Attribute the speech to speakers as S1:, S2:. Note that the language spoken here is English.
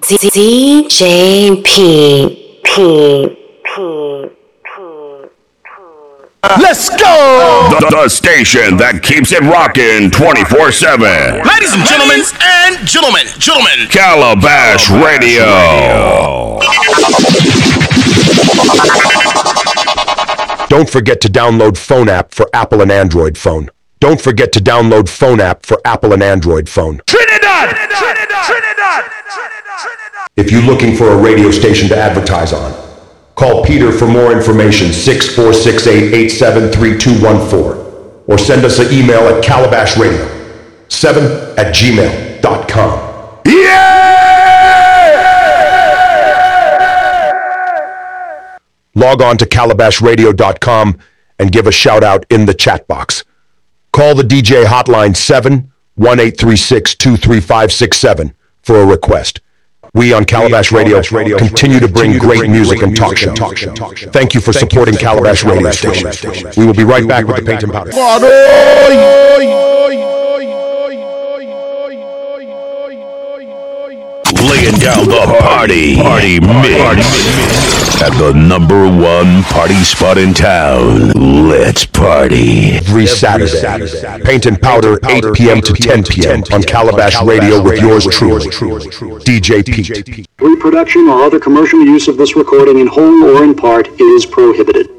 S1: DJ P.
S2: Let's go!
S3: The station that keeps it rocking 24/7.
S2: Ladies and gentlemen,
S3: Calabash Radio.
S4: Don't forget to download Phone App for Apple and Android phone. Don't forget to download Phone App for Apple and Android phone.
S2: Trinidad!
S4: If you're looking for a radio station to advertise on, call Peter for more information, 6468-873214, or send us an email at calabashradio7@gmail.com. Log on to calabashradio.com and give a shout out in the chat box. Call the DJ hotline 7-1836-23567 for a request. We on Calabash Radio continue to bring great music and talk show. Thank you for supporting Calabash Radio Station. We will be right back with the Paint and Powder.
S3: Laying down the party mix at the #1 party spot in town. Let's party.
S4: Every Saturday, Paint and Powder, 8 p.m. to 10 p.m. on Calabash Radio with yours truly, DJ Pete.
S5: Reproduction or other commercial use of this recording in whole or in part is prohibited.